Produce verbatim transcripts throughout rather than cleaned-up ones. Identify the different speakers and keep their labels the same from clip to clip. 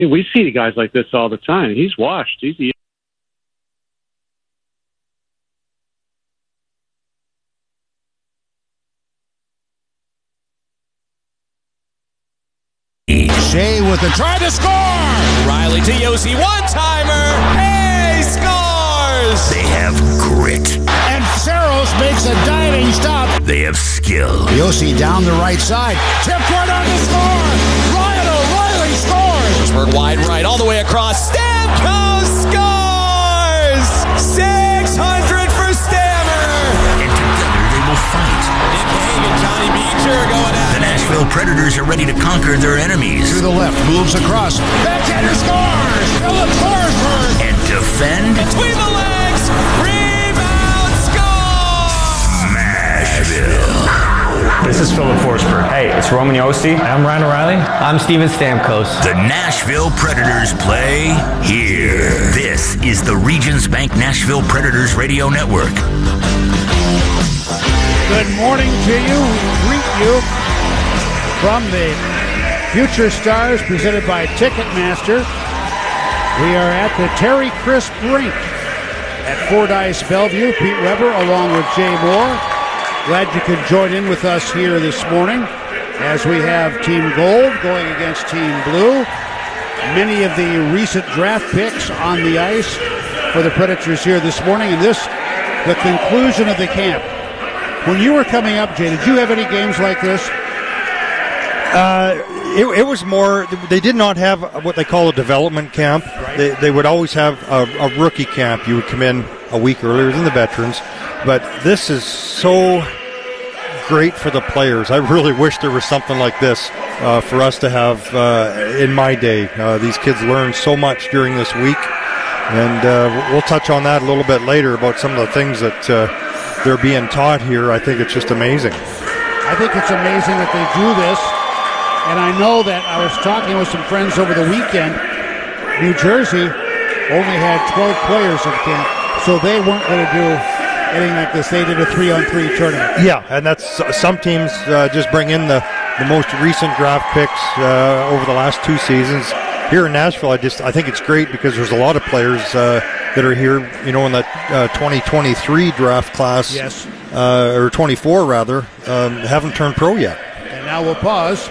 Speaker 1: We see guys like this all the time. He's washed. He's he
Speaker 2: Shea with the try to score.
Speaker 3: Riley to Yossi, one-timer. Hey, scores!
Speaker 4: They have grit.
Speaker 2: And Saros makes a diving stop.
Speaker 4: They have skill.
Speaker 2: Yossi down the right side. Tipped right on the score. Ryan O'Reilly scores.
Speaker 3: Pittsburgh wide right, all the way across. Stamkos scores! six hundred for Stammer!
Speaker 4: And together they will fight.
Speaker 3: Nick Hagan, Johnny Beecher going at
Speaker 4: The Nashville Predators are ready to conquer their enemies.
Speaker 2: To the left, moves across. Backhander scores! Philip Forsberg!
Speaker 4: And defend.
Speaker 3: between the legs, rebound, score!
Speaker 4: Nashville.
Speaker 5: This is Philip Forsberg. Hey, it's Roman Yossi. I'm Ryan O'Reilly. I'm Steven Stamkos.
Speaker 4: The Nashville Predators play here. This is the Regions Bank Nashville Predators Radio Network.
Speaker 6: Good morning to you. We greet you from the Future Stars presented by Ticketmaster. We are at the Terry Crisp Rink at Fordyce Bellevue. Pete Weber along with Jay Moore. Glad you could join in with us here this morning as we have Team Gold going against Team Blue. Many of the recent draft picks on the ice for the Predators here this morning. And this, the conclusion of the camp. When you were coming up, Jay, did you have any games like this?
Speaker 7: Uh, it, it was more, they did not have what they call a development camp.
Speaker 6: Right.
Speaker 7: They, they would always have a, a rookie camp. You would come in a week earlier than the veterans. But this is so great for the players. I really wish there was something like this uh, for us to have uh, in my day. Uh, these kids learned so much during this week. And uh, we'll touch on that a little bit later about some of the things that uh, they're being taught here. I think it's just amazing.
Speaker 6: I think it's amazing that they do this. And I know that I was talking with some friends over the weekend. New Jersey only had twelve players in camp, so they weren't going to do anything like this. They did a three-on-three tournament.
Speaker 7: Yeah, and that's some teams uh, just bring in the, the most recent draft picks uh, over the last two seasons. Here in Nashville, I just I think it's great because there's a lot of players uh, that are here, you know, in that uh, twenty twenty-three draft class,
Speaker 6: Yes.
Speaker 7: uh, or twenty-four rather, um, haven't turned pro yet.
Speaker 6: And now we'll pause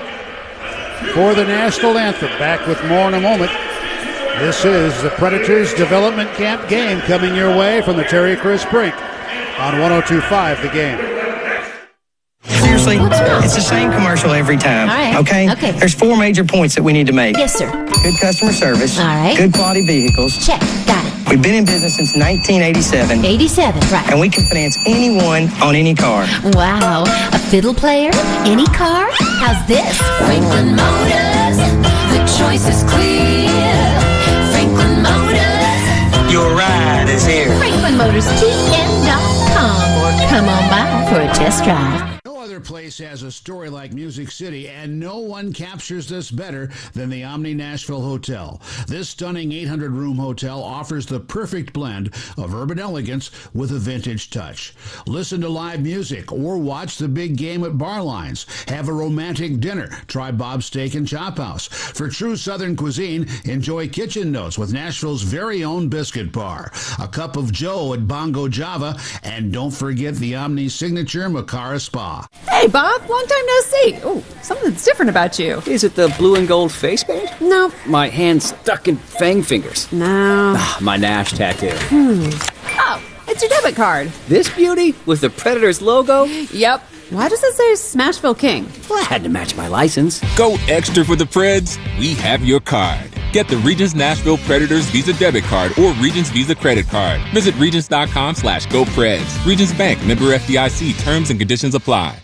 Speaker 6: for the national anthem. Back with more in a moment. This is the Predators Development Camp game coming your way from the Terry Crisp Rink on one oh two point five The Game.
Speaker 8: Seriously, it's the same commercial every time.
Speaker 9: All right.
Speaker 8: Okay?
Speaker 9: Okay.
Speaker 8: There's four major points that we need to make.
Speaker 9: Yes, sir.
Speaker 8: Good customer service.
Speaker 9: All right.
Speaker 8: Good quality vehicles.
Speaker 9: Check. Got it.
Speaker 8: We've been in business since nineteen eighty-seven.
Speaker 9: eighty-seven, right.
Speaker 8: And we can finance anyone on any car.
Speaker 9: Wow. A fiddle player? Any car? How's this? Franklin Motors. The choice is clear. Franklin Motors.
Speaker 8: Your ride is here.
Speaker 9: Franklin Motors T N dot com or come on by for a test drive.
Speaker 2: No other place has a story like Music City, and no one captures this better than the Omni Nashville Hotel. This stunning eight hundred room hotel offers the perfect blend of urban elegance with a vintage touch. Listen to live music or watch the big game at Barlines. Have a romantic dinner. Try Bob's Steak and Chop House. For true Southern cuisine, enjoy Kitchen Notes with Nashville's very own biscuit bar. A cup of Joe at Bongo Java, and don't forget the Omni signature Macara Spa.
Speaker 10: Hey, Bob, long time no see. Oh, something's different about you.
Speaker 11: Is it the blue and gold face paint?
Speaker 10: No.
Speaker 11: My hand stuck in fang fingers.
Speaker 10: No.
Speaker 11: Ah, my Nash tattoo.
Speaker 10: Hmm. Oh, it's your debit card.
Speaker 11: This beauty with the Predators logo?
Speaker 10: Yep. Why does it say Smashville King?
Speaker 11: Well, I had to match my license.
Speaker 12: Go extra for the Preds. We have your card. Get the Regions Nashville Predators Visa debit card or Regions Visa credit card. Visit Regions.com slash go Preds. Regions Bank, member F D I C. Terms and conditions apply.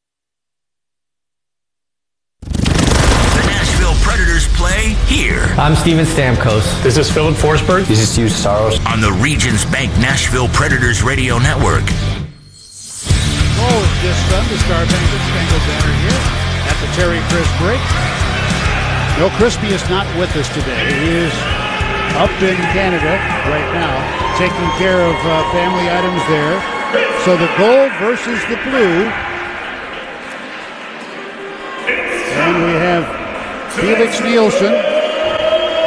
Speaker 4: The Nashville Predators play here.
Speaker 5: I'm Steven Stamkos. This is Philip Forsberg. This is Steve Saros.
Speaker 4: On the Regions Bank Nashville Predators Radio Network.
Speaker 6: Oh, this Sun, the Star Banner, Spangled Banner here at the Terry Crisp Break. No, Crispy is not with us today. He is up in Canada right now, taking care of uh, family items there. So the gold versus the blue. And we have Felix Nielsen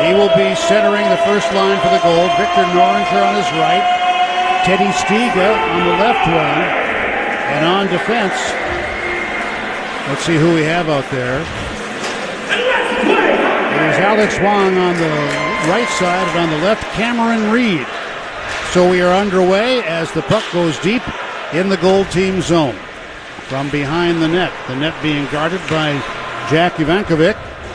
Speaker 6: He will be centering the first line for the Gold. Victor Noringer on his right. Teddy Stiga on the left wing. And on defense, let's see who we have out there. There's Alex Wong on the right side, and on the left, Cameron Reed. So we are underway as the puck goes deep in the Gold team zone. From behind the net, the net being guarded by Jack Ivankovic.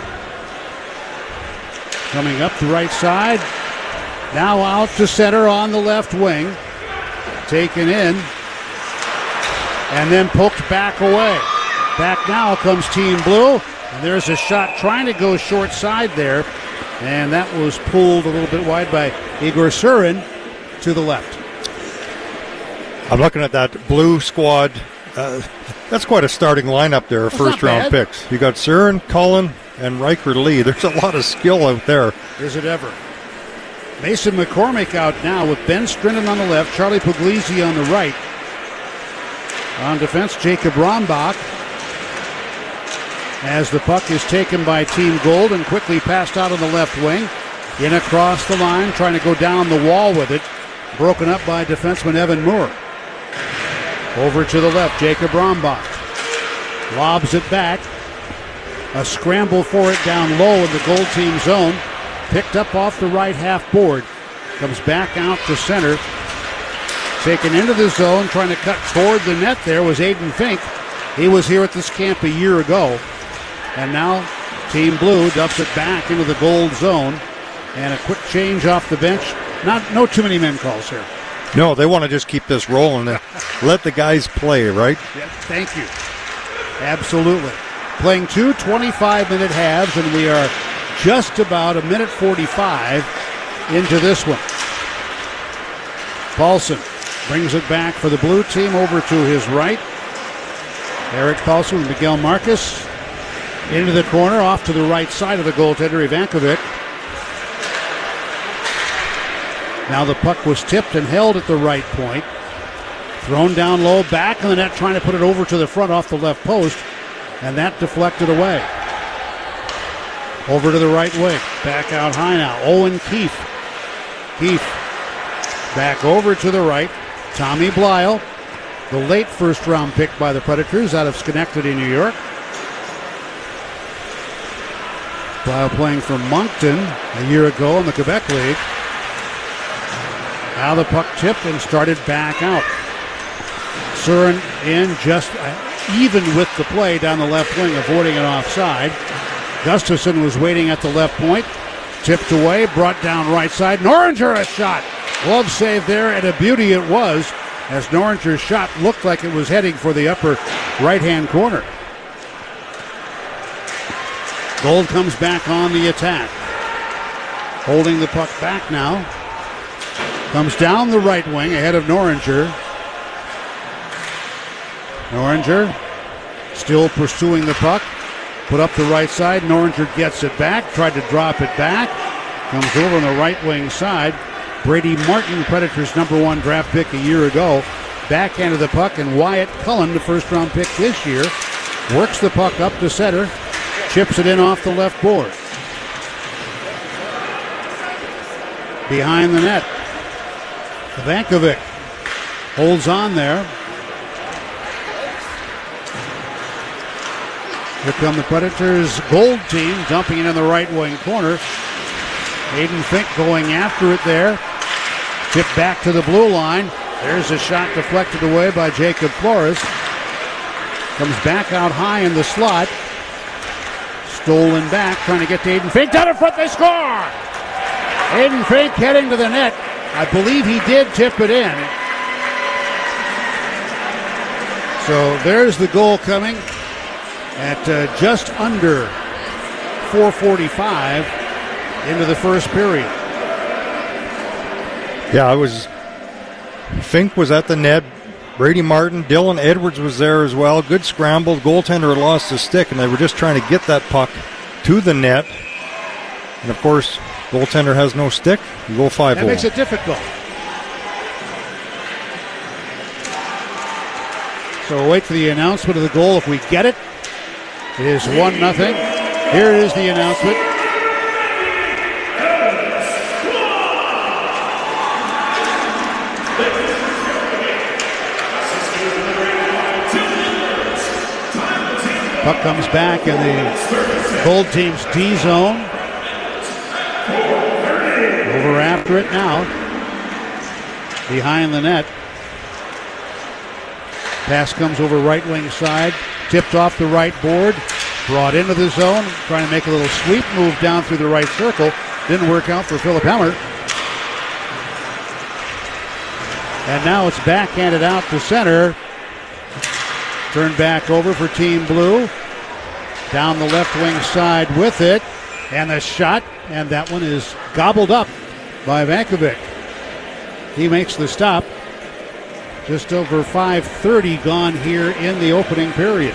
Speaker 6: Coming up the right side. Now out to center on the left wing. Taken in. And then poked back away. Back now comes Team Blue. And there's a shot trying to go short side there. And that was pulled a little bit wide by Igor Surin to the left.
Speaker 7: I'm looking at that Blue squad. Uh, that's quite a starting lineup there,
Speaker 6: That's
Speaker 7: first round
Speaker 6: bad.
Speaker 7: picks. You got Surin, Cullen, and Riker Lee. There's a lot of skill out there.
Speaker 6: Is it ever? Mason McCormick out now with Ben Strinden on the left, Charlie Puglisi on the right. On defense, Jacob Rombach. As the puck is taken by Team Gold and quickly passed out on the left wing. In across the line, trying to go down the wall with it. Broken up by defenseman Evan Moore. Over to the left, Jacob Rombach. Lobs it back. A scramble for it down low in the Gold team zone. Picked up off the right half board. Comes back out to center. Taken into the zone, trying to cut toward the net there was Aiden Fink. He was here at this camp a year ago. And now Team Blue dumps it back into the Gold zone. And a quick change off the bench. Not no too many men calls here.
Speaker 7: No, they want to just keep this rolling and let the guys play, right?
Speaker 6: Yeah, thank you. Absolutely. Playing two twenty-five-minute halves, and we are just about a minute forty-five into this one. Paulson brings it back for the Blue team over to his right. Eric Paulson and Miguel Marcus into the corner, off to the right side of the goaltender, Ivankovic. Now the puck was tipped and held at the right point. Thrown down low, back in the net, trying to put it over to the front off the left post. And that deflected away. Over to the right wing. Back out high now. Owen Keefe. Keefe back over to the right. Tommy Blyle, the late first round pick by the Predators out of Schenectady, New York. Blyle playing for Moncton a year ago in the Quebec League. Now the puck tipped and started back out. Surin in just even with the play down the left wing, avoiding an offside. Gustafson was waiting at the left point. Tipped away, brought down right side. Noringer a shot. Glove save there, and a beauty it was, as Noringer's shot looked like it was heading for the upper right-hand corner. Gold comes back on the attack. Holding the puck back now. Comes down the right wing ahead of Noringer. Noringer still pursuing the puck. Put up the right side. Noringer gets it back. Tried to drop it back. Comes over on the right wing side. Brady Martin, Predators' number one draft pick a year ago. Backhanded the puck, and Wyatt Cullen, the first round pick this year, works the puck up to center. Chips it in off the left board. Behind the net. Ivankovic holds on there. Here come the Predators' Gold team, dumping it in the right wing corner. Aiden Fink going after it there. Tipped back to the blue line. There's a shot deflected away by Jacob Flores. Comes back out high in the slot. Stolen back, trying to get to Aiden Fink. Down in front, they score! Aiden Fink heading to the net. I believe he did tip it in. So there's the goal coming at uh, just under four forty-five into the first period.
Speaker 7: Yeah, I was. Fink was at the net. Brady Martin, Dylan Edwards was there as well. Good scramble. Goaltender had lost his stick, and they were just trying to get that puck to the net. And of course, goaltender has no stick. You go five
Speaker 6: That
Speaker 7: oh.
Speaker 6: makes it difficult. So we'll wait for the announcement of the goal if we get it. It is one nothing. Here is the announcement. Puck comes back in the Gold team's D zone. Over after it now. Behind the net. Pass comes over right wing side. Tipped off the right board. Brought into the zone. Trying to make a little sweep move down through the right circle. Didn't work out for Philip Hemmer. And now it's backhanded out to center. Turned back over for Team Blue. Down the left wing side with it. And the shot. And that one is gobbled up by Vankovic. He makes the stop. Just over five thirty gone here in the opening period.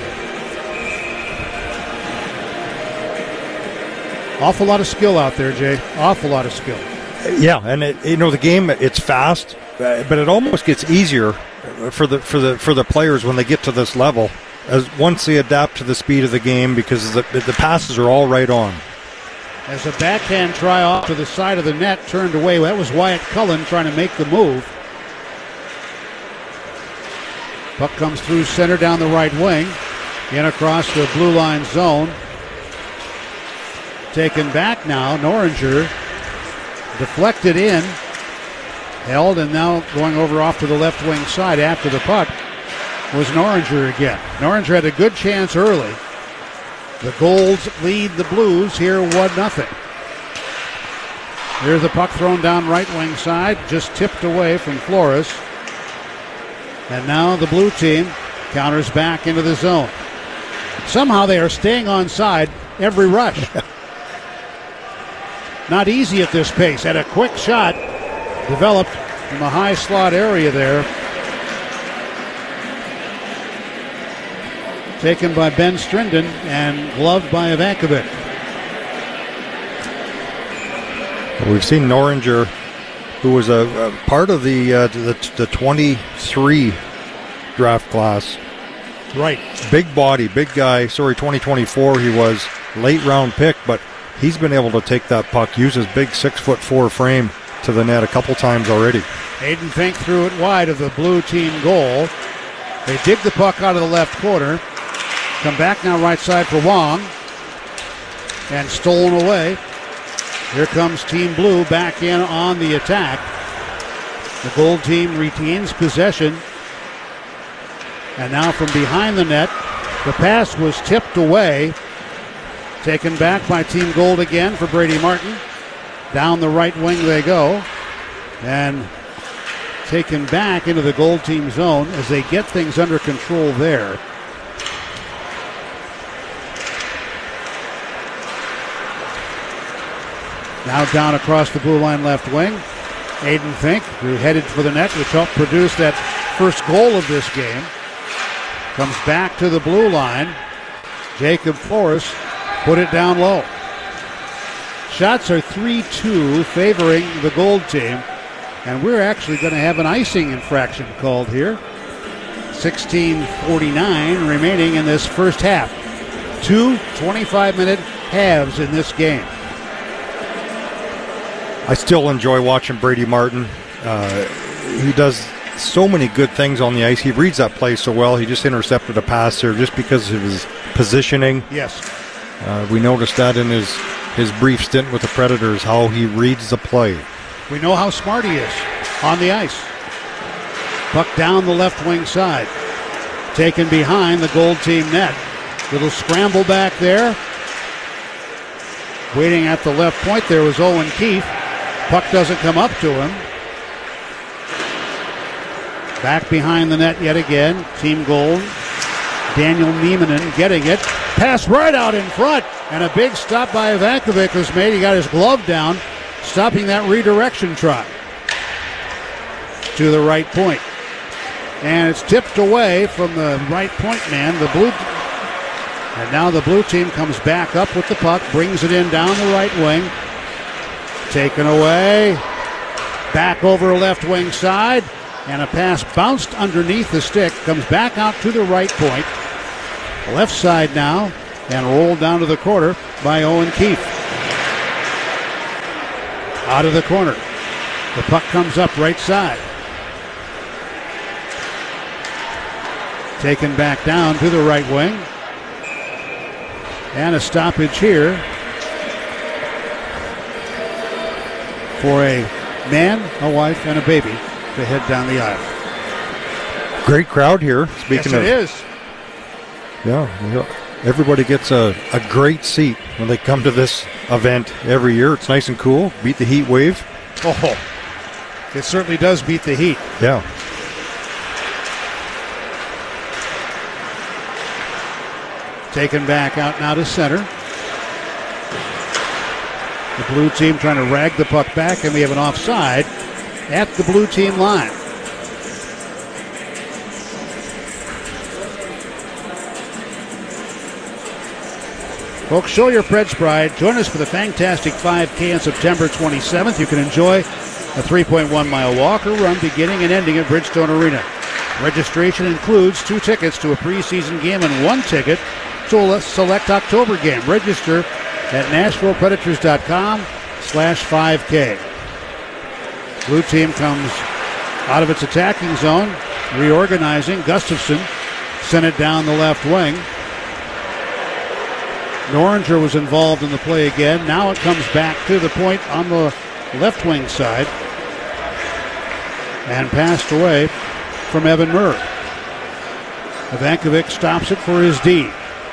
Speaker 6: Awful lot of skill out there, Jay. Awful lot of skill.
Speaker 7: Yeah, and it, you know the game, it's fast, but it almost gets easier for the for the for the players when they get to this level, as once they adapt to the speed of the game, because the the passes are all right on.
Speaker 6: As a backhand try off to the side of the net, turned away. That was Wyatt Cullen trying to make the move. Puck comes through center down the right wing, in across the blue line zone. Taken back now, Noringer. Deflected in, held, and now going over off to the left wing side after the puck was Noringer again. Noringer had a good chance early. The Golds lead the Blues here one nothing. Here's the puck thrown down right wing side, just tipped away from Flores. And now the blue team counters back into the zone. Somehow they are staying on side every rush. Not easy at this pace. Had a quick shot developed in the high slot area there. Taken by Ben Strinden and gloved by Vankovic.
Speaker 7: We've seen Noringer, who was a, a part of the, uh, the the twenty-three draft class.
Speaker 6: Right.
Speaker 7: Big body, big guy. Sorry, twenty twenty-four he was. Late round pick, but he's been able to take that puck, use his big six foot four frame to the net a couple times already.
Speaker 6: Hayden Fink threw it wide of the blue team goal. They dig the puck out of the left corner. Come back now right side for Wong. And stolen away. Here comes Team Blue back in on the attack. The Gold team retains possession. And now from behind the net, the pass was tipped away. Taken back by Team Gold again for Brady Martin. Down the right wing they go. And taken back into the Gold team zone as they get things under control there. Now down across the blue line left wing. Hayden Fink, who headed for the net, which helped produce that first goal of this game. Comes back to the blue line. Jacob Flores put it down low. Shots are three two favoring the Gold team. And we're actually going to have an icing infraction called here. sixteen forty-nine remaining in this first half. Two twenty-five minute halves in this game.
Speaker 7: I still enjoy watching Brady Martin. Uh, he does so many good things on the ice. He reads that play so well. He just intercepted a pass there just because of his positioning.
Speaker 6: Yes.
Speaker 7: Uh, we noticed that in his, his brief stint with the Predators, how he reads the play.
Speaker 6: We know how smart he is on the ice. Puck down the left wing side. Taken behind the Gold team net. Little scramble back there. Waiting at the left point there was Owen Keefe. Puck doesn't come up to him. Back behind the net yet again. Team Gold. Daniel Niemanen getting it. Pass right out in front. And a big stop by Vankovic was made. He got his glove down, stopping that redirection try. To the right point. And it's tipped away from the right point man. The blue. And now the blue team comes back up with the puck. Brings it in down the right wing. Taken away. Back over left wing side. And a pass bounced underneath the stick. Comes back out to the right point. Left side now. And rolled down to the corner by Owen Keefe. Out of the corner. The puck comes up right side. Taken back down to the right wing. And a stoppage here for a man, a wife, and a baby to head down the aisle.
Speaker 7: Great crowd here. Speaking
Speaker 6: yes,
Speaker 7: of,
Speaker 6: it is.
Speaker 7: Yeah, you know, everybody gets a, a great seat when they come to this event every year. It's nice and cool. Beat the heat wave.
Speaker 6: Oh, it certainly does beat the heat.
Speaker 7: Yeah.
Speaker 6: Taken back out now to center. The blue team trying to rag the puck back, and we have an offside at the blue team line. Folks, show your Preds pride. Join us for the Fantastic five K on September twenty-seventh. You can enjoy a three point one mile walk or run beginning and ending at Bridgestone Arena. Registration includes two tickets to a preseason game and one ticket to a select October game. Register at Nashville Predators dot com slash five K. Blue team comes out of its attacking zone, reorganizing. Gustafson sent it down the left wing. Noringer was involved in the play again. Now it comes back to the point on the left wing side and passed away from Evan Murray. Ivankovic stops it for his D.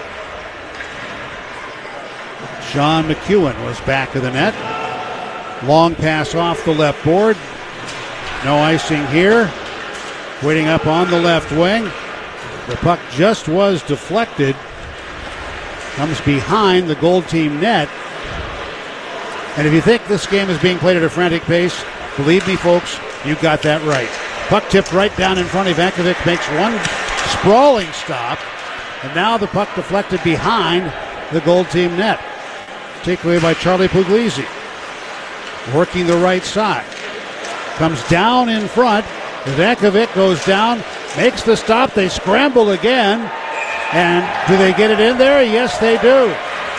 Speaker 6: Sean McEwen was back of the net. Long pass off the left board. No icing here. Waiting up on the left wing. The puck just was deflected. Comes behind the gold team net. And if you think this game is being played at a frantic pace, believe me, folks, you got that right. Puck tipped right down in front. Ivankovic makes one sprawling stop. And now the puck deflected behind the gold team net. Takeaway by Charlie Puglisi. Working the right side. Comes down in front. Ivankovic goes down, makes the stop. They scramble again. And do they get it in there? Yes, they do.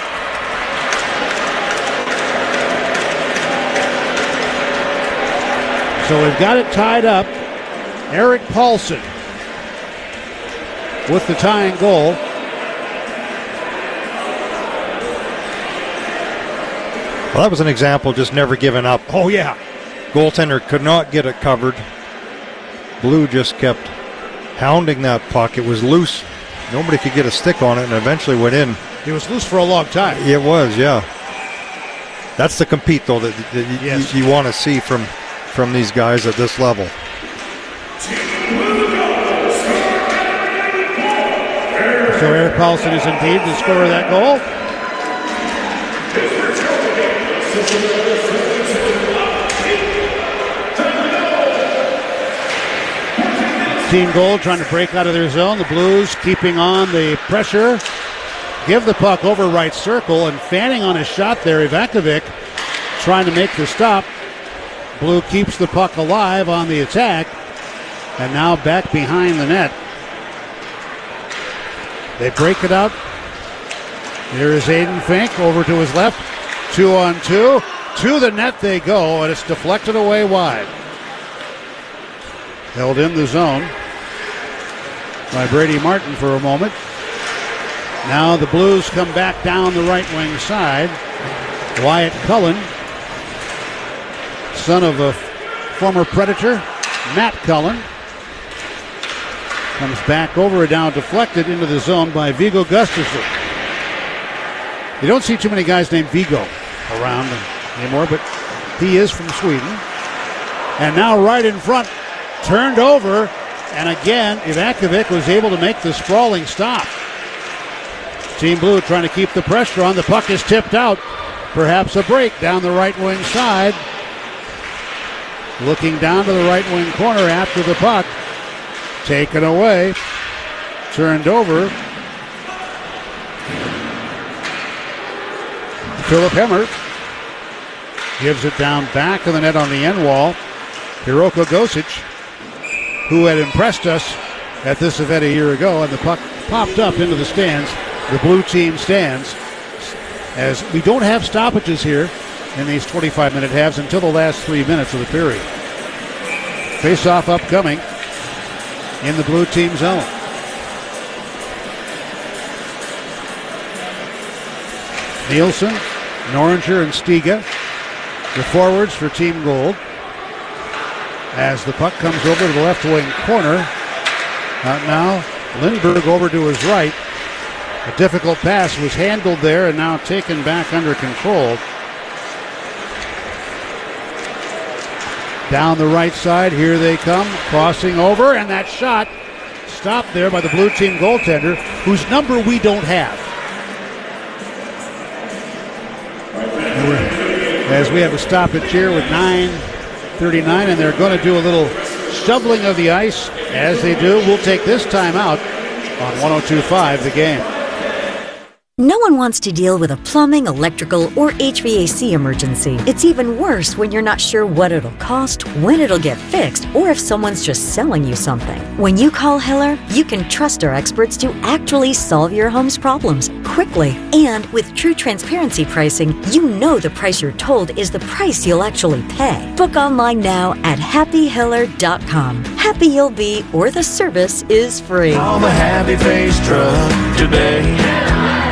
Speaker 6: So we've got it tied up. Eric Paulson with the tying goal.
Speaker 7: Well, that was an example, just never giving up.
Speaker 6: Oh, yeah.
Speaker 7: Goaltender could not get it covered. Blue just kept hounding that puck. It was loose. Nobody could get a stick on it, and eventually went in.
Speaker 6: It was loose for a long time.
Speaker 7: It was, yeah. That's the compete, though, that, that
Speaker 6: yes.
Speaker 7: you, you want to see from, from these guys at this level.
Speaker 6: So Eric Paulson is indeed the scorer of that goal. Team goal trying to break out of their zone. The Blues keeping on the pressure. Give the puck over right circle and fanning on a shot there. Ivankovic trying to make the stop. Blue keeps the puck alive on the attack. And now back behind the net. They break it out. There is Aiden Fink over to his left. Two on two. To the net they go, and it's deflected away wide. Held in the zone by Brady Martin for a moment. Now the Blues come back down the right wing side. Wyatt Cullen, son of a former Predator, Matt Cullen, comes back over it down, deflected into the zone by Viggo Gustafsson. You don't see too many guys named Viggo around anymore, but he is from Sweden. And now right in front, turned over, and again, Ivankovic was able to make the sprawling stop. Team Blue trying to keep the pressure on. The puck is tipped out. Perhaps a break down the right wing side. Looking down to the right wing corner after the puck. Taken away. Turned over. Philip Hemmer gives it down back of the net on the end wall. Hiroko Gosic, who had impressed us at this event a year ago, and the puck popped up into the stands, the blue team stands, as we don't have stoppages here in these twenty-five minute halves until the last three minutes of the period. Face-off upcoming in the blue team zone. Nielsen, Noringer, and Stiga, the forwards for Team Gold. As the puck comes over to the left wing corner. Out now, Lindbergh over to his right. A difficult pass was handled there and now taken back under control. Down the right side, here they come, crossing over, and that shot stopped there by the blue team goaltender, whose number we don't have. As we have a stoppage here with nine thirty-nine, and they're going to do a little shoveling of the ice. As they do, we'll take this time out on one oh two point five The Game.
Speaker 13: No one wants to deal with a plumbing, electrical, or H V A C emergency. It's even worse when you're not sure what it'll cost, when it'll get fixed, or if someone's just selling you something. When you call Hiller, you can trust our experts to actually solve your home's problems quickly. And with true transparency pricing, you know the price you're told is the price you'll actually pay. Book online now at happy hiller dot com. Happy you'll be, or the service is free.
Speaker 14: Call the Happy Face Truck today.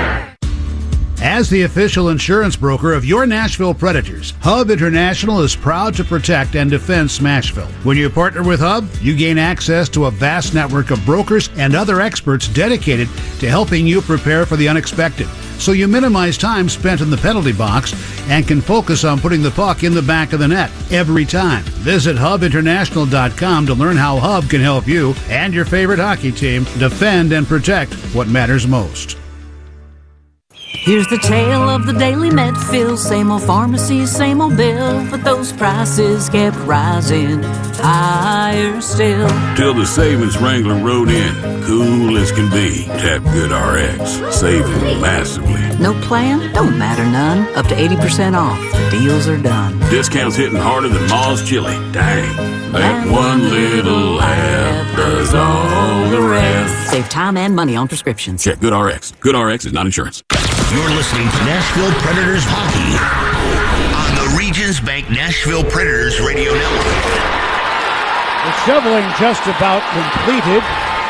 Speaker 2: As the official insurance broker of your Nashville Predators, Hub International is proud to protect and defend Smashville. When you partner with Hub, you gain access to a vast network of brokers and other experts dedicated to helping you prepare for the unexpected. So you minimize time spent in the penalty box and can focus on putting the puck in the back of the net every time. Visit hub international dot com to learn how Hub can help you and your favorite hockey team defend and protect what matters most.
Speaker 15: Here's the tale of the Daily Medfield. Same old pharmacy, same old bill, but those prices kept rising higher still.
Speaker 16: Till the savings wrangler rode in, cool as can be. Tap GoodRx, saving massively.
Speaker 15: No plan? Don't matter none. Up to eighty percent off. The deals are done.
Speaker 16: Discounts hitting harder than Ma's chili. Dang, that one little app does all the rest.
Speaker 15: Save time and money on prescriptions.
Speaker 16: Check GoodRx. GoodRx is not insurance.
Speaker 4: You're listening to Nashville Predators Hockey on the Regions Bank Nashville Predators Radio Network.
Speaker 6: The shoveling just about completed.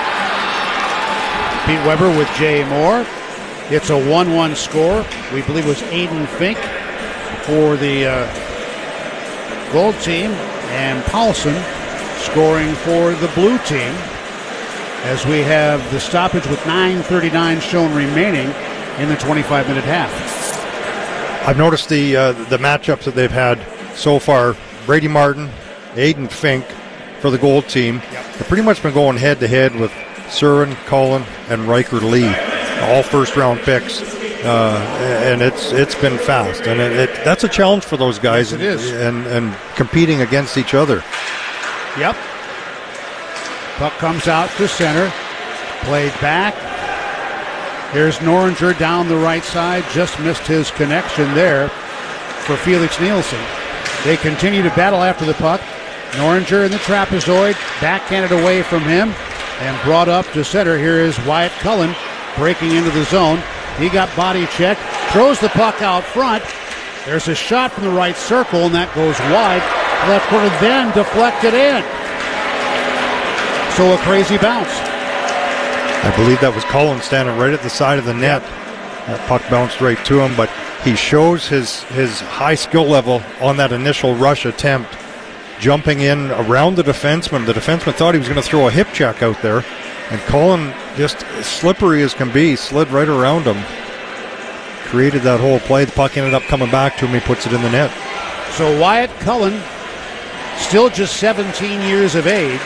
Speaker 6: Pete Weber with Jay Moore. It's a one one score. We believe it was Aiden Fink for the uh, gold team, and Paulson scoring for the blue team, as we have the stoppage with nine thirty-nine shown remaining in the twenty-five minute half.
Speaker 7: I've noticed the uh, the matchups that they've had so far. Brady Martin, Aiden Fink for the gold team. Yep. They've pretty much been going head to head with Surin, Cullen, and Riker Lee, all first round picks, uh, and it's it's been fast, and it, it, that's a challenge for those guys.
Speaker 6: Yes, it is,
Speaker 7: and and competing against each other.
Speaker 6: Yep. Puck comes out to center, played back. Here's Noringer down the right side. Just missed his connection there for Felix Nielsen. They continue to battle after the puck. Noringer in the trapezoid, backhanded away from him and brought up to center. Here is Wyatt Cullen breaking into the zone. He got body checked, throws the puck out front. There's a shot from the right circle, and that goes wide. Left corner, then deflected in. So a crazy bounce.
Speaker 7: I believe that was Cullen standing right at the side of the net. That puck bounced right to him, but he shows his, his high skill level on that initial rush attempt, jumping in around the defenseman. The defenseman thought he was going to throw a hip check out there, and Cullen, just slippery as can be, slid right around him, created that whole play. The puck ended up coming back to him. He puts it in the net.
Speaker 6: So Wyatt Cullen, still just seventeen years of age,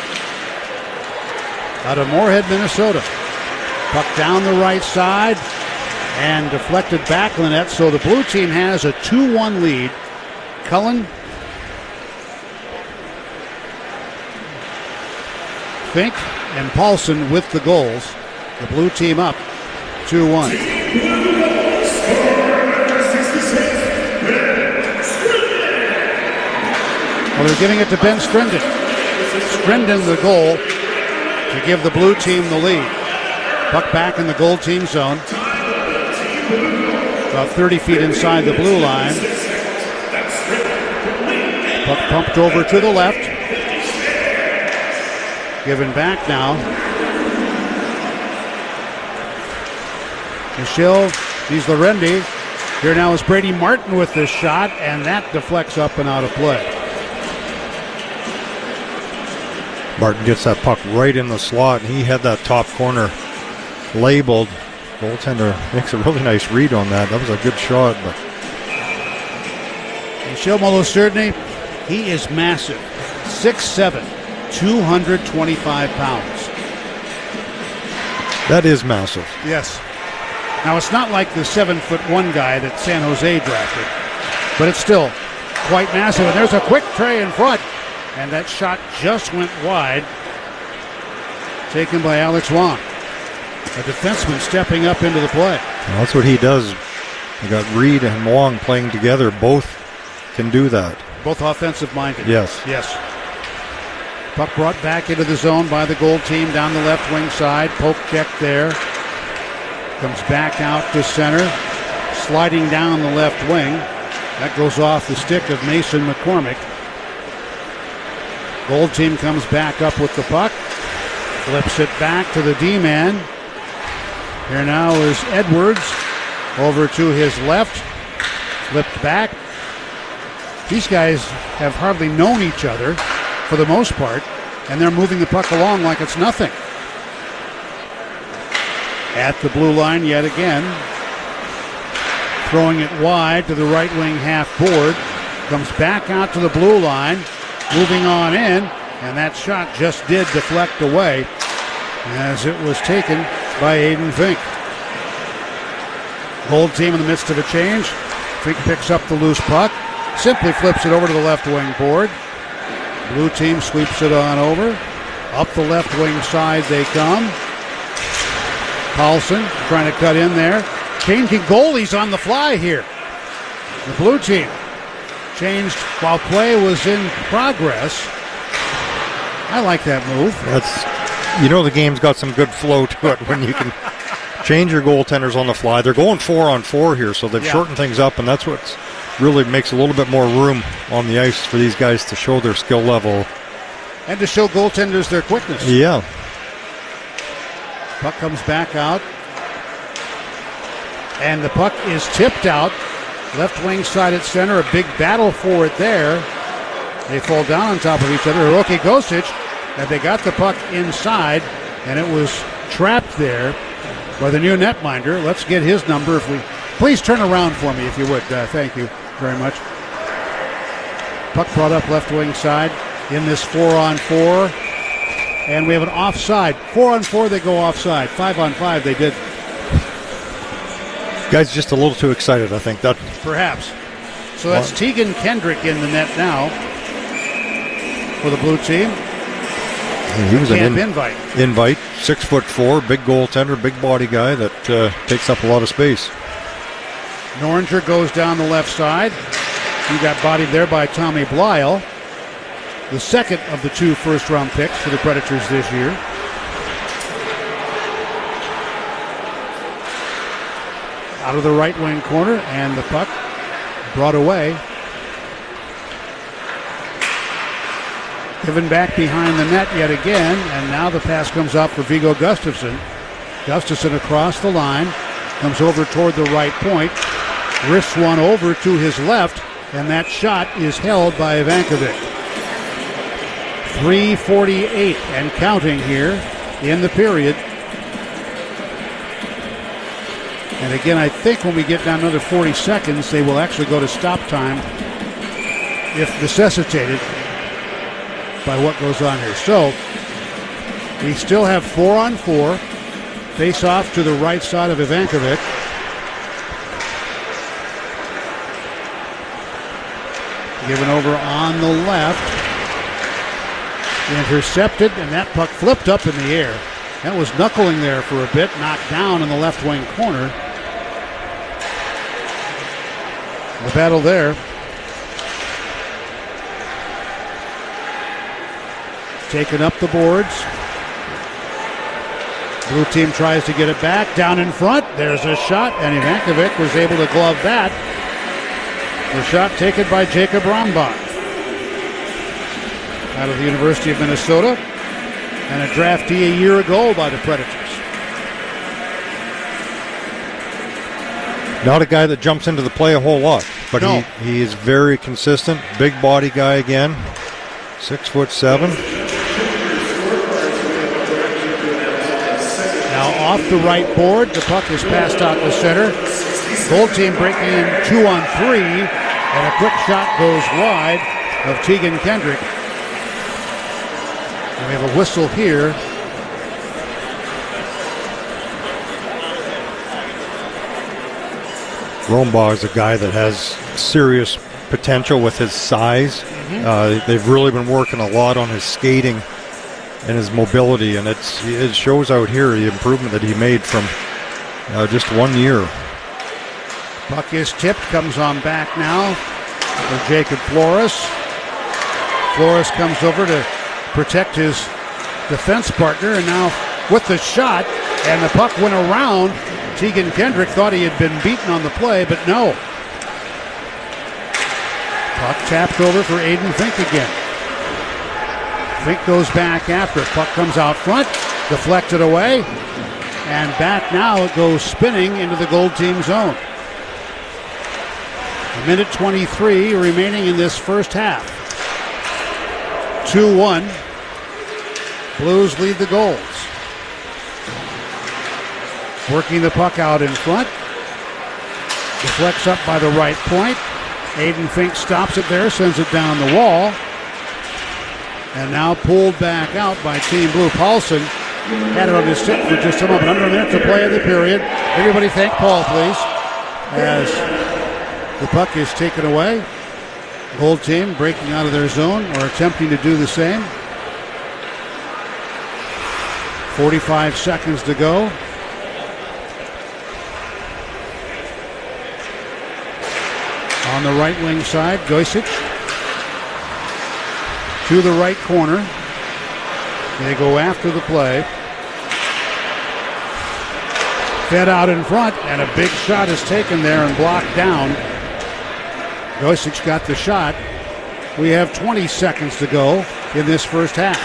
Speaker 6: out of Moorhead, Minnesota. Puck down the right side and deflected back in the net. So the blue team has a two one lead. Cullen, Fink, and Paulson with the goals. The blue team up two one. Well, they're giving it to Ben Strindon. Strindon the goal to give the blue team the lead. Puck back in the gold team zone. About thirty feet inside the blue line. Puck pumped over to the left. Given back now. Michel, he's Lorendi. Here now is Brady Martin with this shot, and that deflects up and out of play.
Speaker 7: Martin gets that puck right in the slot, and he had that top corner labeled. Goaltender makes a really nice read on that. That was a good shot. But
Speaker 6: Michel Molosurdny, he is massive. six seven, two hundred twenty-five pounds.
Speaker 7: That is massive.
Speaker 6: Yes. Now, it's not like the seven foot one guy that San Jose drafted, but it's still quite massive. And there's a quick tray in front, and that shot just went wide. Taken by Alex Wong. A defenseman stepping up into the play.
Speaker 7: Well, that's what he does. You got Reed and Wong playing together. Both can do that.
Speaker 6: Both offensive-minded.
Speaker 7: Yes.
Speaker 6: Yes. Puck brought back into the zone by the goal team down the left wing side. Poke check there. Comes back out to center. Sliding down the left wing. That goes off the stick of Mason McCormick. Goal team comes back up with the puck. Flips it back to the D-man. Here now is Edwards over to his left. Flipped back. These guys have hardly known each other for the most part, and they're moving the puck along like it's nothing. At the blue line yet again. Throwing it wide to the right wing half board. Comes back out to the blue line. Moving on in, and that shot just did deflect away as it was taken by Aiden Fink. Gold team in the midst of a change. Fink picks up the loose puck. Simply flips it over to the left wing board. Blue team sweeps it on over. Up the left wing side they come. Paulson trying to cut in there. Changing goalies on the fly here. The blue team changed while play was in progress. I like that move.
Speaker 7: That's, you know, the game's got some good flow to it when you can change your goaltenders on the fly. They're going four on four here, so they've
Speaker 6: yeah.
Speaker 7: shortened things up, and that's what really makes a little bit more room on the ice for these guys to show their skill level.
Speaker 6: And to show goaltenders their quickness.
Speaker 7: Yeah.
Speaker 6: Puck comes back out. And the puck is tipped out. Left wing side at center. A big battle for it there. They fall down on top of each other. Hiroki Gosic, and they got the puck inside, and it was trapped there by the new netminder. Let's get his number if we... Please turn around for me if you would. Uh, thank you very much. Puck brought up left wing side in this four on four. And we have an offside. Four on four, they go offside. Five on five, they did.
Speaker 7: Guy's just a little too excited, I think. That
Speaker 6: Perhaps. So that's what? Tegan Kendrick in the net now for the blue team.
Speaker 7: And he was an in,
Speaker 6: invite.
Speaker 7: Invite. Six foot four, big goaltender, big body guy that uh, takes up a lot of space.
Speaker 6: Noringer goes down the left side. He got bodied there by Tommy Blyle, the second of the two first-round picks for the Predators this year. Out of the right wing corner, and the puck brought away. Given back behind the net yet again, and now the pass comes out for Viggo Gustafsson. Gustafsson across the line, comes over toward the right point, wrists one over to his left, and that shot is held by Ivankovic. three forty-eight and counting here in the period. And again, I think when we get down another forty seconds, they will actually go to stop time if necessitated by what goes on here. So we still have four on four. Face off to the right side of Ivankovic. Given over on the left. Intercepted, and that puck flipped up in the air. That was knuckling there for a bit, knocked down in the left wing corner. The battle there. Taken up the boards. Blue team tries to get it back. Down in front. There's a shot, and Ivankovic was able to glove that. The shot taken by Jacob Rombach out of the University of Minnesota, and a draftee a year ago by the Predators.
Speaker 7: Not a guy that jumps into the play a whole lot, but
Speaker 6: No.
Speaker 7: he, he is very consistent. Big body guy again. Six foot seven.
Speaker 6: Now off the right board, the puck is passed out the center. Gold team breaking in two on three, and a quick shot goes wide of Tegan Kendrick. And we have a whistle here.
Speaker 7: Rombaugh is a guy that has serious potential with his size.
Speaker 6: Mm-hmm.
Speaker 7: Uh, they've really been working a lot on his skating and his mobility, and it's it shows out here the improvement that he made from uh, just one year.
Speaker 6: Puck is tipped, comes on back now for Jacob Flores. Flores comes over to protect his defense partner, and now with the shot, and the puck went around. Tegan Kendrick thought he had been beaten on the play, but no. Puck tapped over for Aiden Fink again. Fink goes back after it. Puck comes out front, deflected away, and back now it goes spinning into the Gold team zone. A minute twenty-three remaining in this first half. two one. Blues lead the Golds. Working the puck out in front. Deflects up by the right point. Aiden Fink stops it there, sends it down the wall. And now pulled back out by Team Blue. Paulson had it on his stick for just a moment. Under a minute to play in the period. Everybody thank Paul, please. As the puck is taken away. Gold team breaking out of their zone or attempting to do the same. forty-five seconds to go. On the right wing side, Goisic to the right corner. They go after the play. Fed out in front, and a big shot is taken there and blocked down. Goisic got the shot. We have twenty seconds to go in this first half.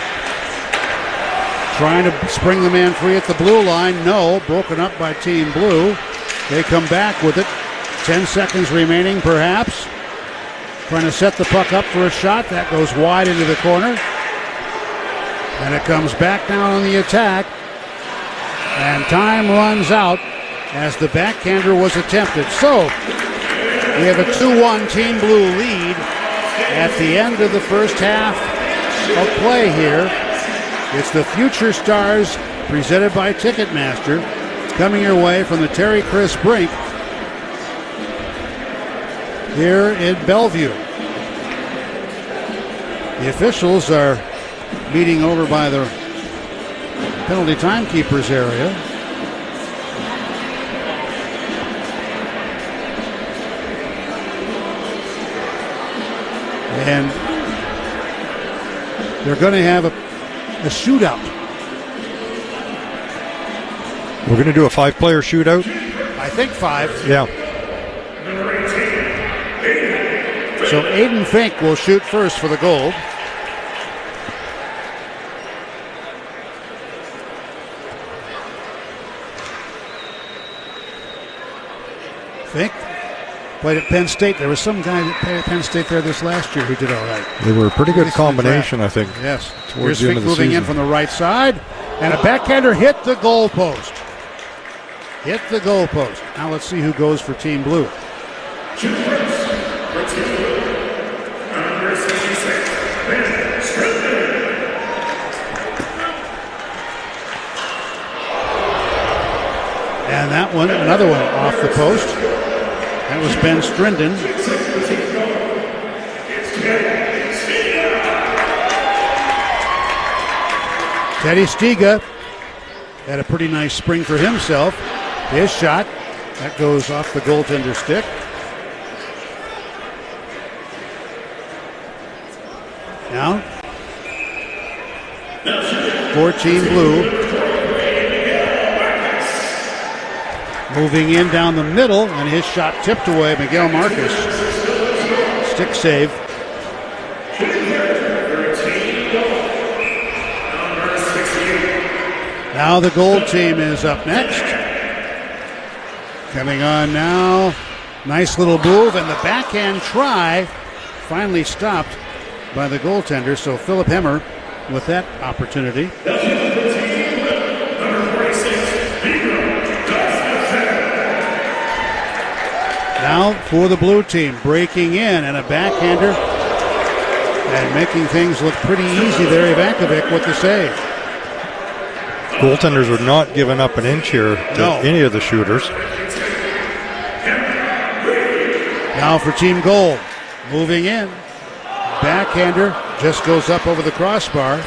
Speaker 6: Trying to spring the man free at the blue line. No, broken up by Team Blue. They come back with it. Ten seconds remaining, perhaps. Trying to set the puck up for a shot. That goes wide into the corner. And it comes back down on the attack. And time runs out as the backhander was attempted. So, we have a two one Team Blue lead at the end of the first half of play here. It's the Future Stars presented by Ticketmaster. It's coming your way from the Terry Chris Brink here in Bellevue. The officials are meeting over by the penalty timekeepers area. And they're going to have a, a shootout.
Speaker 7: We're going to do a five-player shootout?
Speaker 6: I think five.
Speaker 7: Yeah.
Speaker 6: So Aiden Fink will shoot first for the Gold. Fink played at Penn State. There was some guy that played at Penn State there this last year who did all right.
Speaker 7: They were a pretty good combination, I think.
Speaker 6: Yes.
Speaker 7: Towards
Speaker 6: Here's
Speaker 7: the end
Speaker 6: Fink
Speaker 7: of the
Speaker 6: moving
Speaker 7: season.
Speaker 6: in from the right side. And a backhander hit the goal post. Hit the goal post. Now let's see who goes for Team Blue. And that one, another one off the post. That was Ben Strinden. Teddy Stiga had a pretty nice spring for himself. His shot, that goes off the goaltender stick. Now, for Team Blue. Moving in down the middle, and his shot tipped away. Miguel Marcus. Stick save. Now the Gold team is up next. Coming on now. Nice little move, and the backhand try finally stopped by the goaltender. So Philip Hemmer with that opportunity. Now for the blue team, breaking in, and a backhander and making things look pretty easy there. Ivankovic with the save.
Speaker 7: Goaltenders are not giving up an inch here to
Speaker 6: No.
Speaker 7: any of the shooters.
Speaker 6: Now for Team Gold, moving in. Backhander just goes up over the crossbar.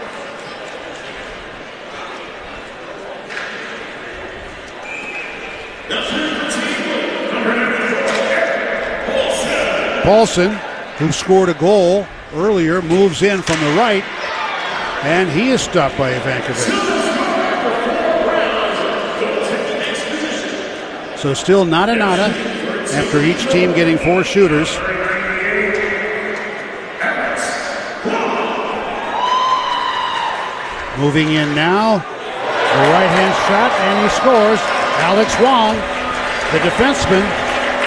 Speaker 6: Paulson, who scored a goal earlier, moves in from the right, and he is stopped by Ivankovic. So still nada nada after each team getting four shooters. Moving in now, the right-hand shot, and he scores. Alex Wong, the defenseman.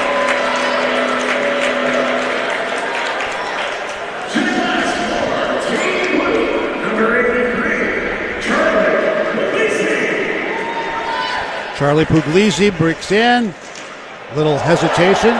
Speaker 6: Charlie Puglisi breaks in. Little hesitation.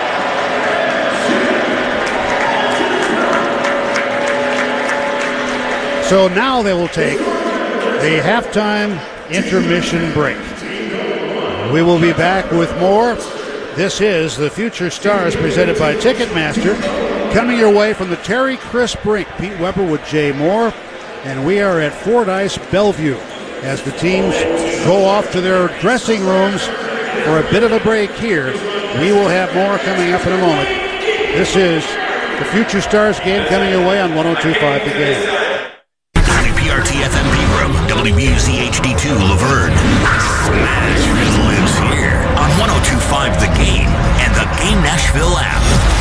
Speaker 6: So now they will take a halftime intermission break. We will be back with more. This is the Future Stars presented by Ticketmaster. Coming your way from the Terry Crisp Rink. Pete Weber with Jay Moore. And we are at Fordyce Bellevue as the teams go off to their dressing rooms for a bit of a break here. We will have more coming up in a moment. This is the Future Stars game coming your way on one oh two point five The Game.
Speaker 4: W P R T F M Pegram, W B U Z H D two Laverne. Nashville lives here on one oh two point five The Game and the Game Nashville app.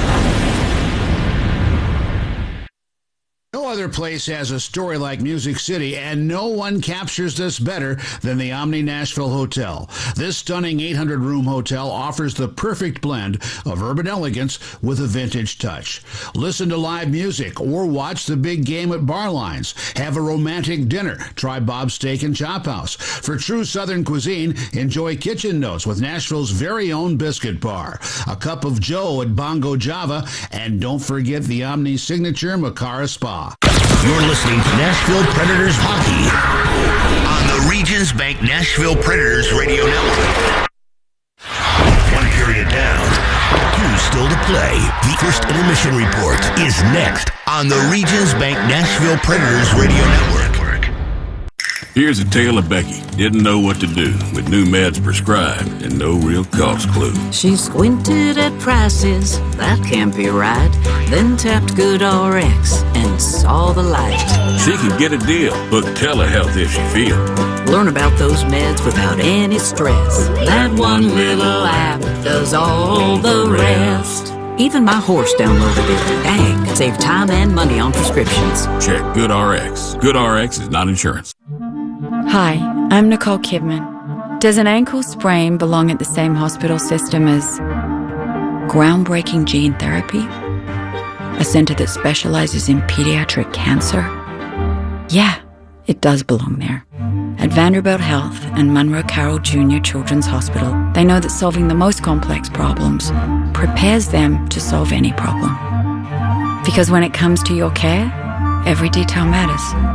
Speaker 2: No other place has a story like Music City, and no one captures this better than the Omni Nashville Hotel. This stunning eight hundred room hotel offers the perfect blend of urban elegance with a vintage touch. Listen to live music or watch the big game at bar lines. Have a romantic dinner. Try Bob's Steak and Chop House. For true Southern cuisine, enjoy kitchen notes with Nashville's very own biscuit bar. A cup of Joe at Bongo Java, and don't forget the Omni signature Macara Spa.
Speaker 4: You're listening to Nashville Predators Hockey on the Regions Bank Nashville Predators Radio Network. One period down, two still to play. The first intermission report is next on the Regions Bank Nashville Predators Radio Network.
Speaker 16: Here's a tale of Becky. Didn't know what to do with new meds prescribed and no real cost clue.
Speaker 15: She squinted at prices, that can't be right. Then tapped GoodRx and saw the light.
Speaker 16: She can get a deal. Book telehealth if she feels.
Speaker 15: Learn about those meds without any stress. That one little app does all the rest. Even my horse downloaded it. Dang, could save time and money on prescriptions.
Speaker 16: Check GoodRx. GoodRx is not insurance.
Speaker 17: Hi, I'm Nicole Kidman. Does an ankle sprain belong at the same hospital system as groundbreaking gene therapy? A center that specializes in pediatric cancer? Yeah, it does belong there. At Vanderbilt Health and Monroe Carroll Junior Children's Hospital, they know that solving the most complex problems prepares them to solve any problem. Because when it comes to your care, every detail matters.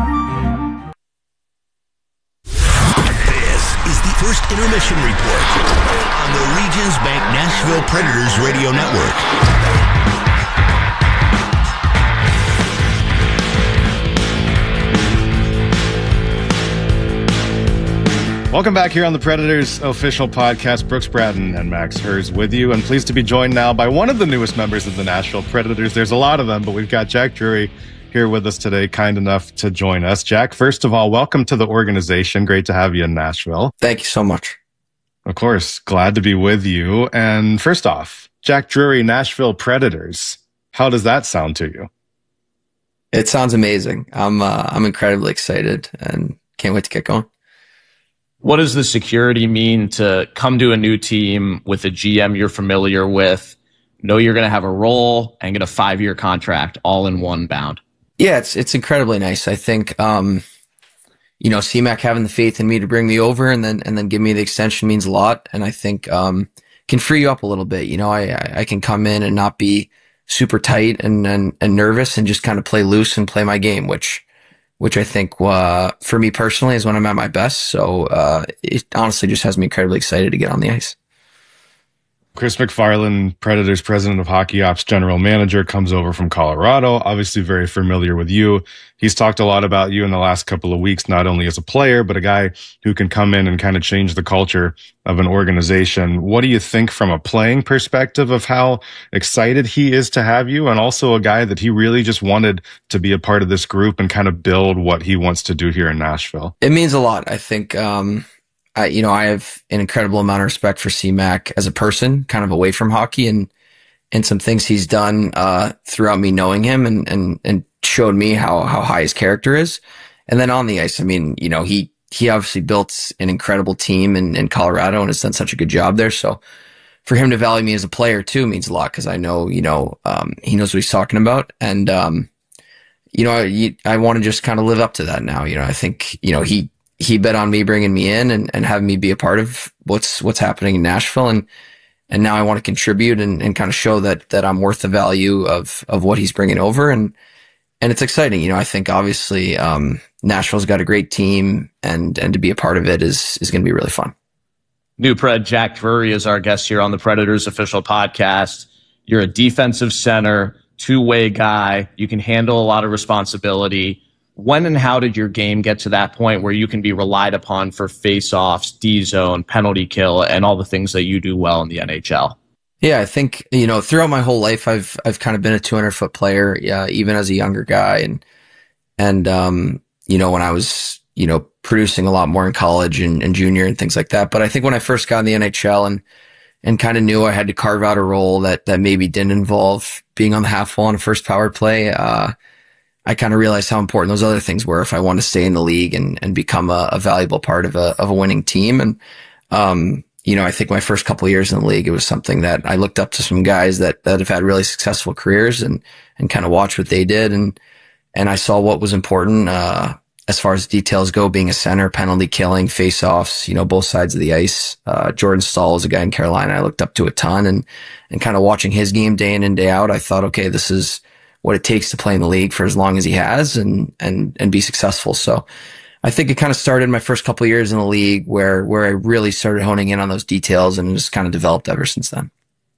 Speaker 4: First intermission report on the Regions Bank Nashville Predators Radio Network.
Speaker 18: Welcome back here on the Predators official podcast. Brooks Bratton and Max Hers with you, and pleased to be joined now by one of the newest members of the Nashville Predators. There's a lot of them, but we've got Jack Drury here with us today, kind enough to join us. Jack, first of all, welcome to the organization. Great to have you in Nashville.
Speaker 19: Thank you so much.
Speaker 18: Of course, glad to be with you. And first off, Jack Drury, Nashville Predators. How does that sound to you?
Speaker 19: It sounds amazing. I'm uh, I'm incredibly excited and can't wait to get going.
Speaker 20: What does the security mean to come to a new team with a G M you're familiar with, know you're going to have a role, and get a five-year contract all in one bound?
Speaker 21: Yeah, it's it's incredibly nice. I think, um, you know, C MAC having the faith in me to bring me over and then and then give me the extension means a lot. And I think um, can free you up a little bit. You know, I I can come in and not be super tight and and, and nervous and just kind of play loose and play my game, which which I think uh, for me personally is when I'm at my best. So uh, it honestly just has me incredibly excited to get on the ice.
Speaker 18: Chris MacFarland, Predators President of Hockey Ops General Manager, comes over from Colorado, obviously very familiar with you. He's talked a lot about you in the last couple of weeks, not only as a player, but a guy who can come in and kind of change the culture of an organization. What do you think from a playing perspective of how excited he is to have you, and also a guy that he really just wanted to be a part of this group and kind of build what he wants to do here in Nashville?
Speaker 21: It means a lot. I think, um, I, you know, I have an incredible amount of respect for C MAC as a person, kind of away from hockey, and and some things he's done uh, throughout me knowing him, and and and showed me how how high his character is. And then on the ice, I mean, you know, he he obviously built an incredible team in, in Colorado and has done such a good job there. So for him to value me as a player too means a lot, because I know, you know, um, he knows what he's talking about, and um, you know, I, I want to just kind of live up to that now. You know, I think, you know, he. he bet on me bringing me in and, and having me be a part of what's, what's happening in Nashville. And, and now I want to contribute and, and kind of show that, that I'm worth the value of, of what he's bringing over. And, and it's exciting. You know, I think obviously, um, Nashville's got a great team, and, and to be a part of it is, is going to be really fun.
Speaker 20: New Pred Jack Drury is our guest here on the Predators official podcast. You're a defensive center, two-way guy. You can handle a lot of responsibility. When and how did your game get to that point where you can be relied upon for face-offs, D-zone, penalty kill, and all the things that you do well in the N H L?
Speaker 21: Yeah, I think, you know, throughout my whole life, I've I've kind of been a two hundred foot player, yeah, even as a younger guy, and and um, you know, when I was, you know, producing a lot more in college and, and junior and things like that. But I think when I first got in the N H L and and kind of knew I had to carve out a role that that maybe didn't involve being on the half wall on a first power play, uh, I kind of realized how important those other things were if I wanted to stay in the league and, and become a, a valuable part of a, of a winning team. And, um, you know, I think my first couple of years in the league, it was something that I looked up to some guys that, that have had really successful careers and, and kind of watched what they did. And, and I saw what was important, uh, as far as details go, being a center, penalty killing, face-offs, you know, both sides of the ice. Uh, Jordan Staal is a guy in Carolina I looked up to a ton, and, and kind of watching his game day in and day out, I thought, okay, this is what it takes to play in the league for as long as he has and, and, and be successful. So I think it kind of started my first couple of years in the league where, where I really started honing in on those details, and just kind of developed ever since then.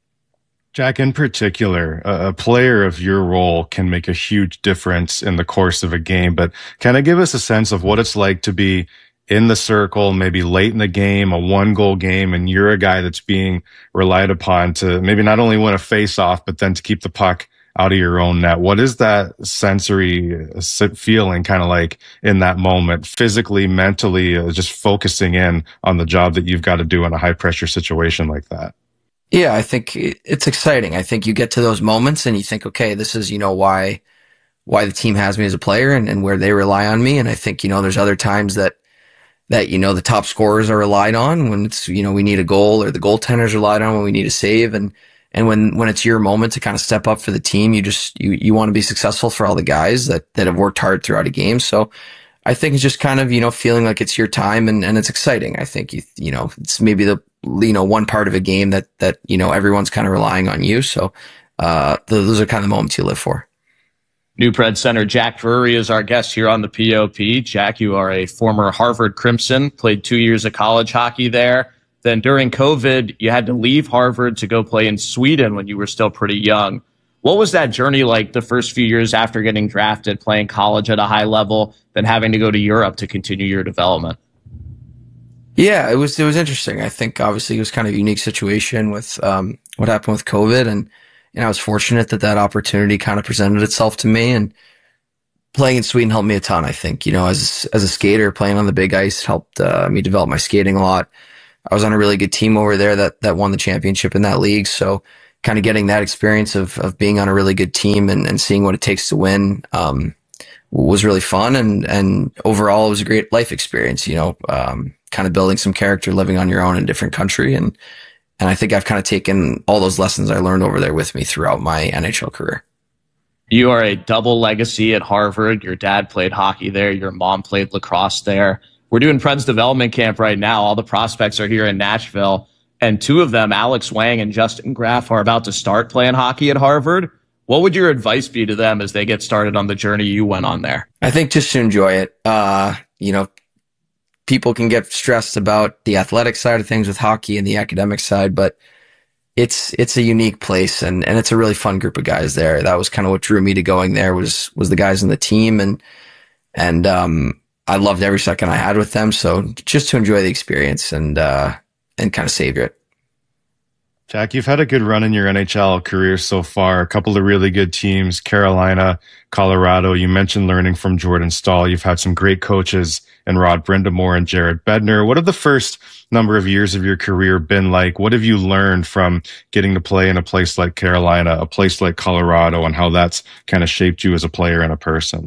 Speaker 18: Jack, in particular, a, a player of your role can make a huge difference in the course of a game, but kind of give us a sense of what it's like to be in the circle, maybe late in the game, a one goal game, and you're a guy that's being relied upon to maybe not only win a face off, but then to keep the puck out of your own net. What is that sensory feeling kind of like in that moment, physically, mentally, uh, just focusing in on the job that you've got to do in a high pressure situation like that?
Speaker 21: Yeah, I think it's exciting. I think you get to those moments and you think, okay, this is, you know, why, why the team has me as a player, and, and where they rely on me. And I think, you know, there's other times that, that, you know, the top scorers are relied on when it's, you know, we need a goal, or the goaltenders relied on when we need a save. And, And when, when it's your moment to kind of step up for the team, you just, you, you want to be successful for all the guys that, that have worked hard throughout a game. So I think it's just kind of, you know, feeling like it's your time, and, and it's exciting. I think, you, you know, it's maybe the, you know, one part of a game that, that, you know, everyone's kind of relying on you. So, uh, those are kind of the moments you live for.
Speaker 20: New Pred center Jack Drury is our guest here on the P O P. Jack, you are a former Harvard Crimson, played two years of college hockey there. Then during COVID, you had to leave Harvard to go play in Sweden when you were still pretty young. What was that journey like the first few years after getting drafted, playing college at a high level, then having to go to Europe to continue your development?
Speaker 21: Yeah, it was, it was interesting. I think obviously it was kind of a unique situation with, um, what happened with COVID. And, and I was fortunate that that opportunity kind of presented itself to me, and playing in Sweden helped me a ton. I think, you know, as, as a skater, playing on the big ice helped, uh, me develop my skating a lot. I was on a really good team over there that, that won the championship in that league. So kind of getting that experience of, of being on a really good team and, and seeing what it takes to win, um, was really fun. And, and overall it was a great life experience. You know, um, kind of building some character, living on your own in a different country. And, and I think I've kind of taken all those lessons I learned over there with me throughout my N H L career.
Speaker 20: You are a double legacy at Harvard. Your dad played hockey there. Your mom played lacrosse there. We're doing Preds development camp right now. All the prospects are here in Nashville. And two of them, Alex Wang and Justin Graf, are about to start playing hockey at Harvard. What would your advice be to them as they get started on the journey you went on there?
Speaker 21: I think just to enjoy it. Uh, you know, people can get stressed about the athletic side of things with hockey and the academic side, but it's it's a unique place, and, and it's a really fun group of guys there. That was kind of what drew me to going there was was the guys on the team, and and um, I loved every second I had with them. So just to enjoy the experience and uh, and kind of savor it.
Speaker 18: Jack, you've had a good run in your N H L career so far. A couple of really good teams, Carolina, Colorado. You mentioned learning from Jordan Staal. You've had some great coaches in Rod Brindamore and Jared Bednar. What have the first number of years of your career been like? What have you learned from getting to play in a place like Carolina, a place like Colorado, and how that's kind of shaped you as a player and a person?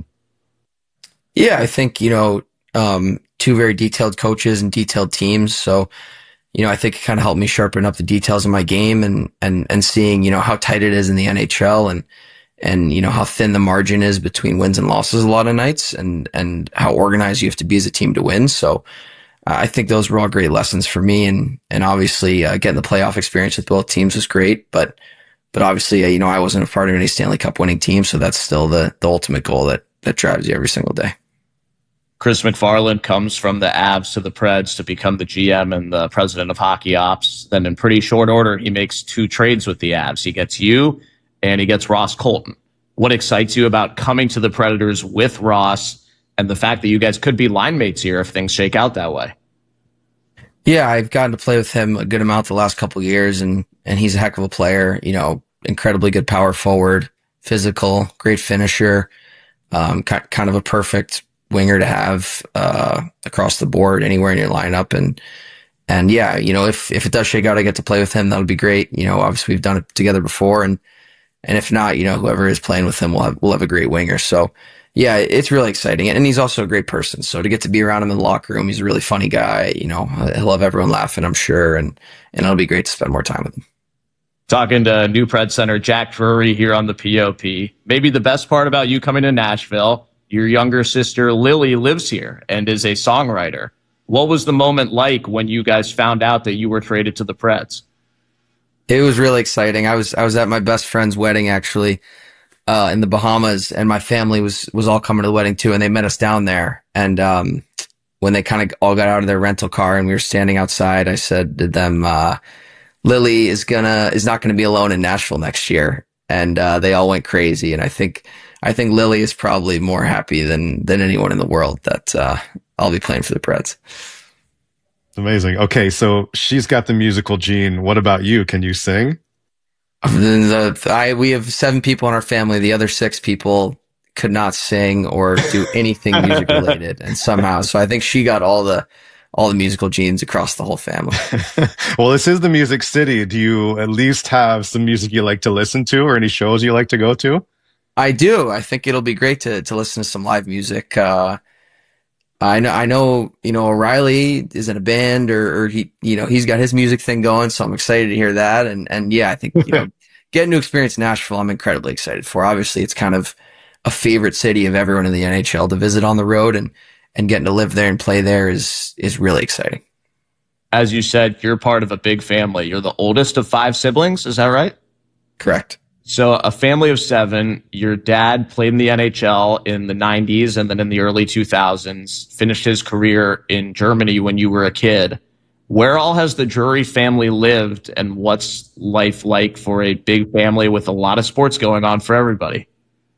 Speaker 21: Yeah, I think, you know, um, two very detailed coaches and detailed teams. So, you know, I think it kind of helped me sharpen up the details of my game and, and, and seeing, you know, how tight it is in the N H L and, and, you know, how thin the margin is between wins and losses a lot of nights and, and how organized you have to be as a team to win. So uh, I think those were all great lessons for me. And, and obviously uh, getting the playoff experience with both teams was great, but, but obviously, uh, you know, I wasn't a part of any Stanley Cup winning team. So that's still the, the ultimate goal that, that drives you every single day.
Speaker 20: Chris MacFarland comes from the Avs to the Preds to become the G M and the president of hockey ops. Then in pretty short order, he makes two trades with the Avs. He gets you and he gets Ross Colton. What excites you about coming to the Predators with Ross and the fact that you guys could be line mates here if things shake out that way?
Speaker 21: Yeah, I've gotten to play with him a good amount the last couple of years, and, and he's a heck of a player, you know, incredibly good power forward, physical, great finisher, um, kind of a perfect winger to have uh across the board anywhere in your lineup. And and yeah, you know, if if it does shake out, I get to play with him, that'll be great. You know, obviously we've done it together before, and and if not, you know, whoever is playing with him will have will have a great winger. So yeah, it's really exciting. And he's also a great person. So to get to be around him in the locker room, he's a really funny guy. You know, he'll have everyone laughing, I'm sure, and and it'll be great to spend more time with him.
Speaker 20: Talking to new Pred center Jack Drury here on the P O P. Maybe the best part about you coming to Nashville, your younger sister Lily lives here and is a songwriter. What was the moment like when you guys found out that you were traded to the Preds?
Speaker 21: It was really exciting. I was I was at my best friend's wedding actually uh, in the Bahamas, and my family was was all coming to the wedding too, and they met us down there. And um, when they kind of all got out of their rental car and we were standing outside, I said to them, uh, "Lily is gonna is not gonna be alone in Nashville next year." And uh, they all went crazy. And I think. I think Lily is probably more happy than than anyone in the world that uh, I'll be playing for the Preds.
Speaker 18: It's amazing. Okay, so she's got the musical gene. What about you? Can you sing?
Speaker 21: The, the, I, we have seven people in our family. The other six people could not sing or do anything music related, and somehow, so I think she got all the all the musical genes across the whole family.
Speaker 18: Well, this is the Music City. Do you at least have some music you like to listen to, or any shows you like to go to?
Speaker 21: I do. I think it'll be great to to listen to some live music. Uh, I know, I know, you know, O'Reilly is in a band, or, or he, you know, he's got his music thing going, so I'm excited to hear that. And and yeah, I think you know, getting to experience Nashville, I'm incredibly excited for. Obviously, it's kind of a favorite city of everyone in the N H L to visit on the road, and and getting to live there and play there is is really exciting.
Speaker 20: As you said, you're part of a big family. You're the oldest of five siblings. Is that right?
Speaker 21: Correct.
Speaker 20: So a family of seven. Your dad played in the N H L in the nineties and then in the early two thousands, finished his career in Germany when you were a kid. Where all has the Drury family lived, and what's life like for a big family with a lot of sports going on for everybody?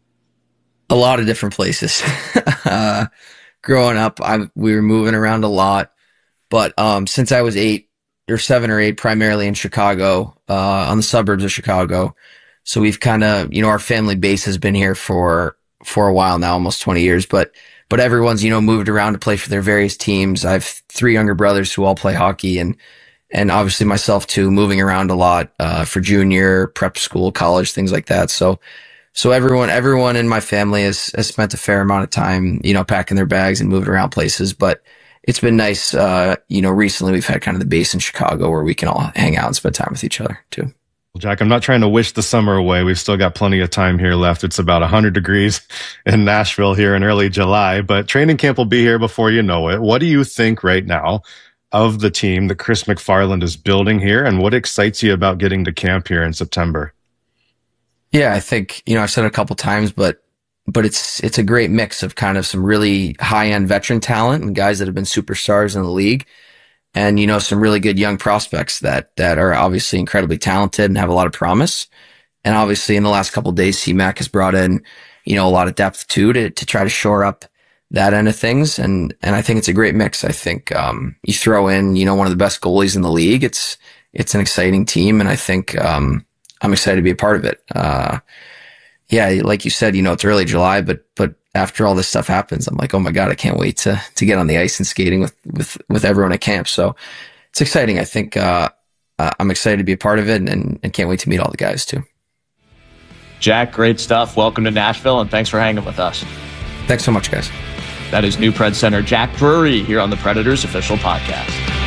Speaker 21: A lot of different places. uh, growing up, I, we were moving around a lot, but um, since I was eight or seven or eight, primarily in Chicago, uh, on the suburbs of Chicago. So we've kind of, you know, our family base has been here for, for a while now, almost twenty years, but, but everyone's, you know, moved around to play for their various teams. I have three younger brothers who all play hockey, and, and obviously myself too, moving around a lot, uh, for junior, prep school, college, things like that. So, so everyone, everyone in my family has, has spent a fair amount of time, you know, packing their bags and moving around places, but it's been nice. Uh, you know, recently we've had kind of the base in Chicago where we can all hang out and spend time with each other too.
Speaker 18: Well, Jack, I'm not trying to wish the summer away. We've still got plenty of time here left. It's about one hundred degrees in Nashville here in early July, but training camp will be here before you know it. What do you think right now of the team that Chris McFarland is building here, and what excites you about getting to camp here in September?
Speaker 21: Yeah, I think, you know, I've said it a couple times, but but it's it's a great mix of kind of some really high-end veteran talent and guys that have been superstars in the league, and, you know, some really good young prospects that that are obviously incredibly talented and have a lot of promise. And obviously in the last couple of days, C-Mac has brought in, you know, a lot of depth too to to try to shore up that end of things. And, and I think it's a great mix. I think, um, you throw in, you know, one of the best goalies in the league. It's, it's an exciting team. And I think, um, I'm excited to be a part of it. Uh, yeah, like you said, you know, it's early July, but, but after all this stuff happens, I'm like, oh my God, I can't wait to, to get on the ice and skating with, with, with everyone at camp. So it's exciting. I think, uh, uh I'm excited to be a part of it and, and can't wait to meet all the guys too.
Speaker 20: Jack, great stuff. Welcome to Nashville and thanks for hanging with us.
Speaker 21: Thanks so much, guys.
Speaker 20: That is new Pred center Jack Drury here on the Predators official podcast.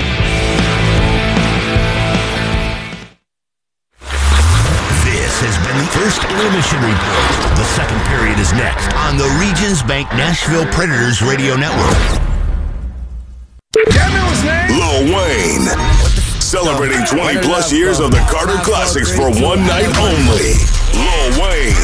Speaker 4: This has been the first intermission report. The second period is next on the Regions Bank Nashville Predators Radio Network.
Speaker 1: Lil Wayne, celebrating twenty plus years of the Carter Classics for one night only. Lil Wayne.